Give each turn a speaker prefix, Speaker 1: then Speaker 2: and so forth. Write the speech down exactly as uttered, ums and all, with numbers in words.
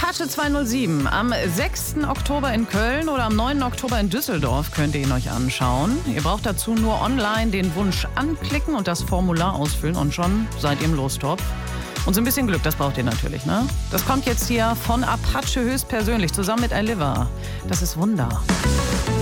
Speaker 1: Apache zweihundertsieben. Am sechsten Oktober in Köln oder am neunten Oktober in Düsseldorf könnt ihr ihn euch anschauen. Ihr braucht dazu nur online den Wunsch anklicken und das Formular ausfüllen und schon seid ihr im Lostopf. Und so ein bisschen Glück, das braucht ihr natürlich, ne? Das kommt jetzt hier von Apache höchstpersönlich zusammen mit Aliva. Das ist Wunder.